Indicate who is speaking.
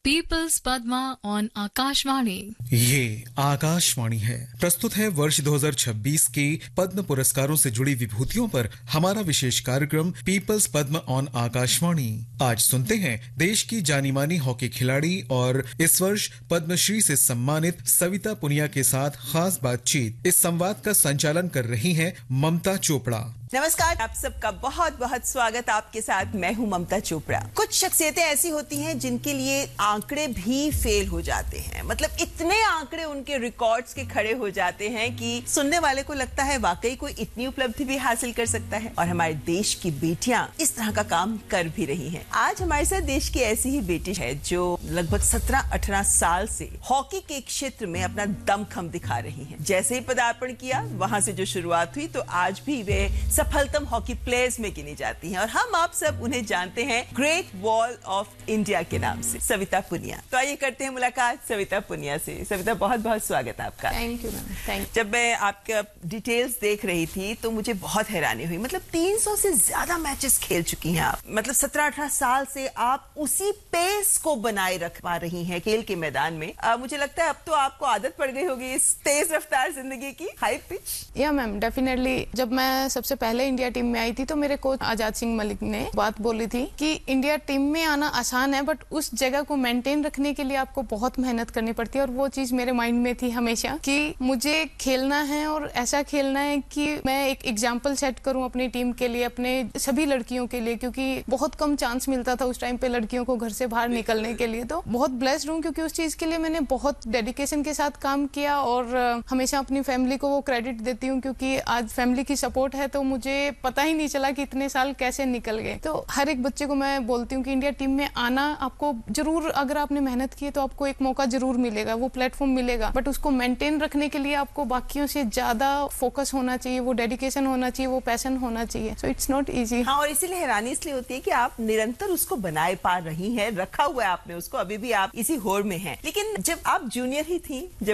Speaker 1: Peoples Padma on Akashvani.
Speaker 2: ये आकाशवाणी है। प्रस्तुत है वर्ष 2026 के पद्म पुरस्कारों से जुड़ी विभूतियों पर हमारा विशेष कार्यक्रम पीपल्स पद्म ऑन आकाशवाणी। आज सुनते हैं देश की जानी मानी हॉकी खिलाड़ी और इस वर्ष पद्मश्री से सम्मानित सविता पुनिया के साथ खास बातचीत। इस संवाद का संचालन कर रही हैं ममता चोपड़ा।
Speaker 3: नमस्कार, आप सबका बहुत बहुत स्वागत। आपके साथ मैं हूं ममता चोपड़ा। कुछ शख्सियतें ऐसी होती हैं जिनके लिए आंकड़े भी फेल हो जाते हैं, मतलब इतने आंकड़े उनके रिकॉर्ड्स के खड़े हो जाते हैं कि सुनने वाले को लगता है वाकई कोई इतनी उपलब्धि भी हासिल कर सकता है। और हमारे देश की बेटियां इस तरह का काम कर भी रही हैं। आज हमारे साथ देश की ऐसी ही बेटी है जो लगभग 17-18 साल से हॉकी के क्षेत्र में अपना दमखम दिखा रही है। जैसे ही पदार्पण किया, वहां से जो शुरुआत हुई, तो आज भी वे सफलतम हॉकी प्लेयर्स में गिनी जाती हैं और हम आप सब उन्हें जानते हैं ग्रेट वॉल ऑफ इंडिया के नाम से, सविता पुनिया। तो आइए करते हैं मुलाकात सविता पुनिया से। सविता, बहुत बहुत स्वागत आपका।
Speaker 4: Thank you ma'am, thank you.
Speaker 3: जब मैं आपका डिटेल्स देख रही थी तो मुझे बहुत हैरानी हुई। मतलब 300 से ज्यादा मैचेस खेल चुकी हैं आप। मतलब 17-18 साल से आप उसी पेस को बनाए रख पा रही हैं खेल के मैदान में। मुझे लगता है अब तो आपको आदत पड़ गई होगी इस तेज रफ्तार जिंदगी की, हाई पिच।
Speaker 4: या मैम, डेफिनेटली। जब मैं सबसे पहले इंडिया टीम में आई थी तो मेरे कोच आजाद सिंह मलिक ने बात बोली थी कि इंडिया टीम में आना आसान है, बट उस जगह को मेंटेन रखने के लिए आपको बहुत मेहनत करनी पड़ती है। और वो चीज मेरे माइंड में थी हमेशा कि मुझे खेलना है और ऐसा खेलना है कि मैं एक एग्जाम्पल सेट करूं अपनी टीम के लिए, अपने सभी लड़कियों के लिए, क्योंकि बहुत कम चांस मिलता था उस टाइम पे लड़कियों को घर से बाहर निकलने के लिए। तो बहुत ब्लेस्ड हूं क्योंकि उस चीज के लिए मैंने बहुत डेडिकेशन के साथ काम किया और हमेशा अपनी फैमिली को वो क्रेडिट देती हूँ, क्योंकि आज फैमिली की सपोर्ट है तो मुझे पता ही नहीं चला कि इतने साल कैसे निकल गए। तो हर एक बच्चे को मैं बोलती हूँ कि इंडिया टीम में आना आपको जरूर, अगर आपने मेहनत की है तो आपको एक मौका जरूर मिलेगा, वो प्लेटफॉर्म मिलेगा, बट उसको मेंटेन रखने के लिए आपको बाकियों से ज्यादा फोकस होना चाहिए, वो डेडिकेशन होना चाहिए, वो पैशन होना चाहिए। So it's not easy.
Speaker 3: हाँ, और इसीलिए हैरानी इसलिए होती है कि आप निरंतर उसको बनाए पा रही हैं, रखा हुआ है आपने उसको, अभी भी आप इसी होड़ में हैं। लेकिन जब आप जूनियर ही थी, जब